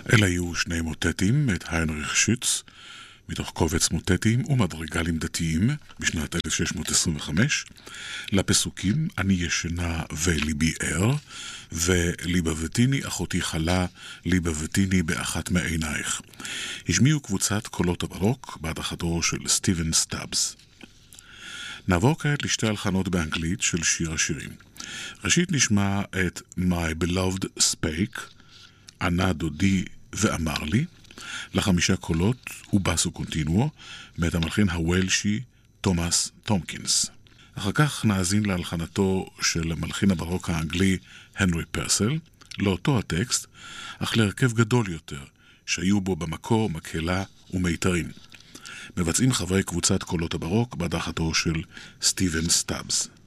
אלה היו שני מוטטים את היינריך שיץ, מתוך קובץ מוטטים ומדרגלים דתיים בשנת 1625, לפסוקים אני ישנה וליבי ער, וליבבתיני אחותי חלה, ליבבתיני באחת מעינייך. השמיעו קבוצת קולות הברוק בהדרכתו של סטיבן סטאבס. נעבור כעת לשתי הלחנות באנגלית של שיר השירים. ראשית נשמע את My Beloved Spake, ענה דודי ואמר לי, ל5 קולות ובאסו קונטינואו, מאת המלחין הוולשי תומאס טומקינס. אחר כך נאזין להלחנתו של המלחין הברוק האנגלי הנרי פרסל, לאותו הטקסט, אך להרכב גדול יותר, שהיו בו במקור מקהלה ומיתרים. מבצעים חברי קבוצת קולות הברוק בהדרכתו של סטיבן סטאבס.